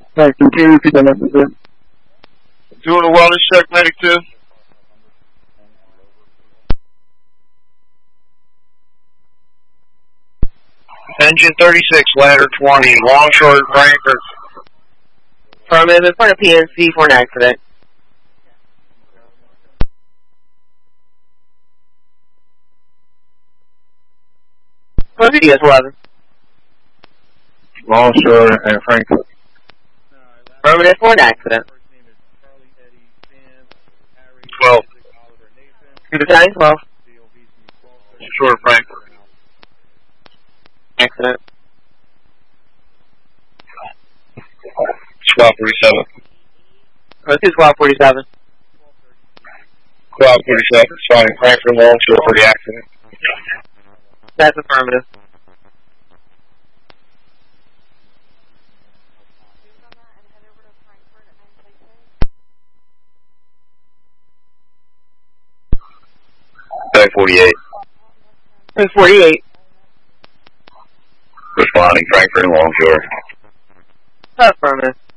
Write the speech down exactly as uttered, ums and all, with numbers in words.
Thank you. Can you repeat that number, sir? Doing a wellness check, medic two. Engine thirty-six, ladder twenty, Longshore, Frankfurt. Affirmative, in front of P N C for an accident. Proceed to eleven. Longshore and Frankfurt. Affirmative for an accident. twelve. Two to nine, twelve. Shore, Frankfurt. Accident. Squad forty-seven. Proceed squad forty-seven. Squad forty-seven, flying Frankfurt Longshore for the accident. That's affirmative. Tag forty-eight. Tag forty-eight. Responding Frankfurt and Longshore. Affirmative.